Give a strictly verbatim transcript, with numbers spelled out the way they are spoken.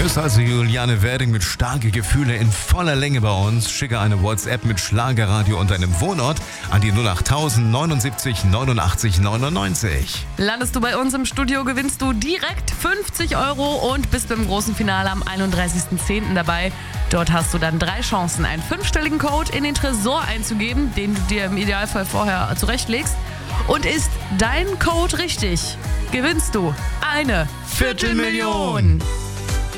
Hörst also Juliane Werding mit starke Gefühle in voller Länge bei uns. Schicke eine WhatsApp mit Schlagerradio und deinem Wohnort an die null acht tausend neunundsiebzig neunundachtzig neunundneunzig. Landest du bei uns im Studio, gewinnst du direkt fünfzig Euro und bist beim großen Finale am einunddreißigsten zehnten dabei. Dort hast du dann drei Chancen, einen fünfstelligen Code in den Tresor einzugeben, den du dir im Idealfall vorher zurechtlegst. Und ist dein Code richtig, gewinnst du eine Viertelmillion.